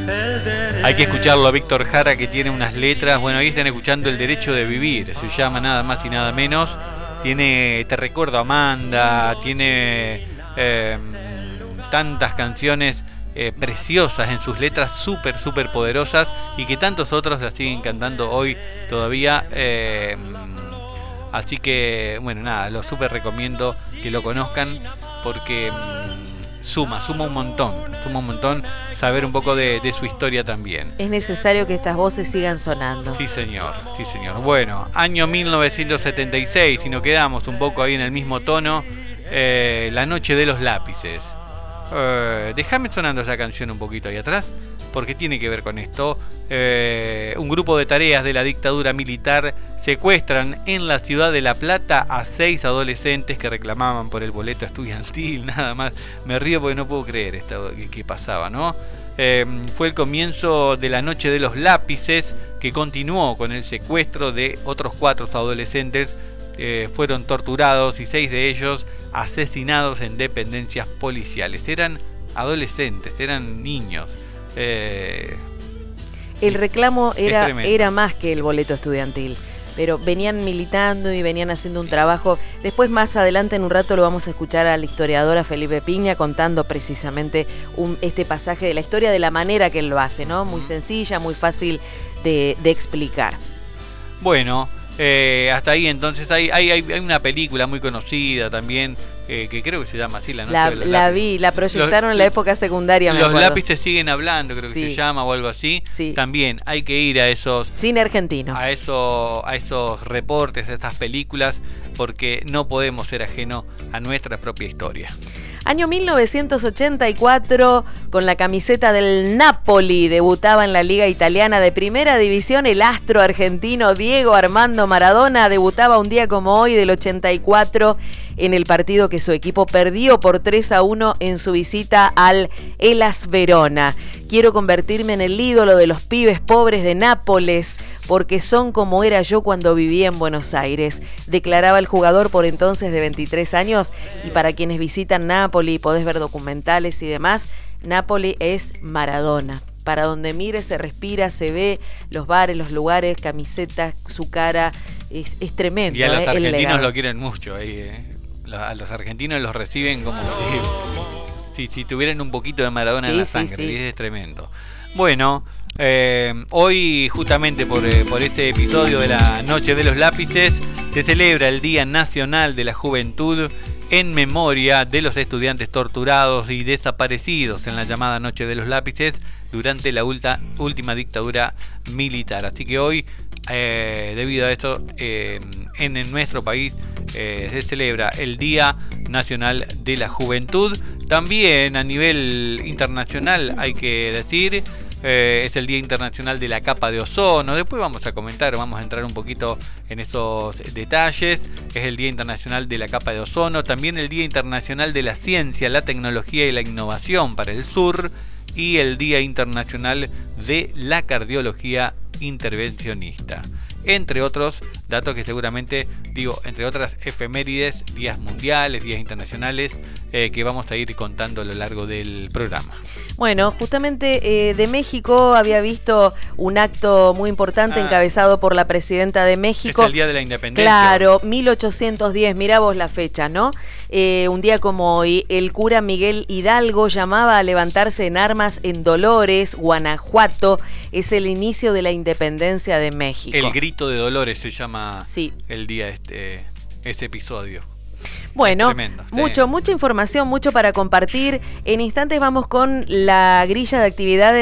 Hay que escucharlo a Víctor Jara, que tiene unas letras. Bueno, ahí están escuchando El Derecho de Vivir, se llama, nada más y nada menos. Tiene Te Recuerdo Amanda, tiene tantas canciones preciosas en sus letras, súper poderosas, y que tantos otros las siguen cantando hoy todavía. Así que, bueno, nada, lo súper recomiendo que lo conozcan, porque suma un montón saber un poco de su historia también. Es necesario que estas voces sigan sonando. Sí, señor. Bueno, año 1976, si nos quedamos un poco ahí en el mismo tono, La Noche de los Lápices. Déjame sonando esa canción un poquito ahí atrás, porque tiene que ver con esto. Un grupo de tareas de la dictadura militar secuestran en la ciudad de La Plata a 6 adolescentes que reclamaban por el boleto estudiantil. Nada más, me río porque no puedo creer esto que pasaba, ¿no? Fue el comienzo de La Noche de los Lápices, que continuó con el secuestro de otros 4 adolescentes. Fueron torturados y 6 de ellos asesinados en dependencias policiales. Eran adolescentes, eran niños. El reclamo era más que el boleto estudiantil, pero venían militando y venían haciendo un trabajo. Después, más adelante, en un rato, lo vamos a escuchar al historiador Felipe Piña contando precisamente este pasaje de la historia de la manera que él lo hace, ¿no? Muy sencilla, muy fácil de explicar. Bueno, hasta ahí entonces hay una película muy conocida también, que creo que se llama así, La Noche de los Lápices. La proyectaron en la época secundaria, me Los acuerdo. lápices siguen hablando, creo que se llama, o algo así. Sí. También hay que ir a esos cine argentino, a esos reportes, a estas películas, porque no podemos ser ajenos a nuestra propia historia. Año 1984, con la camiseta del Napoli, debutaba en la Liga Italiana de Primera División el astro argentino Diego Armando Maradona. Debutaba un día como hoy del 84 en el partido que su equipo perdió por 3-1 en su visita al Hellas Verona. Quiero convertirme en el ídolo de los pibes pobres de Nápoles, porque son como era yo cuando vivía en Buenos Aires, declaraba el jugador por entonces de 23 años. Y para quienes visitan Nápoli, podés ver documentales y demás, Nápoli es Maradona. Para donde mire se respira, se ve los bares, los lugares, camisetas, su cara, es tremendo. Y a los argentinos lo quieren mucho ahí, a los argentinos los reciben como si tuvieran un poquito de Maradona en la sangre. Sí. Es tremendo. Bueno, hoy justamente por este episodio de La Noche de los Lápices se celebra el Día Nacional de la Juventud, en memoria de los estudiantes torturados y desaparecidos en la llamada Noche de los Lápices durante la última dictadura militar. Así que hoy, debido a esto, en nuestro país se celebra el Día Nacional de la Juventud. También a nivel internacional hay que decir, es el Día Internacional de la Capa de Ozono. Después vamos a entrar un poquito en estos detalles. Es el Día Internacional de la Capa de Ozono. También el Día Internacional de la Ciencia, la Tecnología y la Innovación para el sur. Y el Día Internacional de la Cardiología Intervencionista. Entre otros datos que seguramente, entre otras efemérides, días mundiales, días internacionales, que vamos a ir contando a lo largo del programa. Bueno, justamente de México había visto un acto muy importante encabezado por la presidenta de México. Es el Día de la Independencia. Claro, 1810, mirá vos la fecha, ¿no? Un día como hoy, el cura Miguel Hidalgo llamaba a levantarse en armas en Dolores, Guanajuato. Es el inicio de la independencia de México. El grito de Dolores se llama el día ese episodio. Bueno, tremendo, mucha información, mucho para compartir. En instantes vamos con la grilla de actividades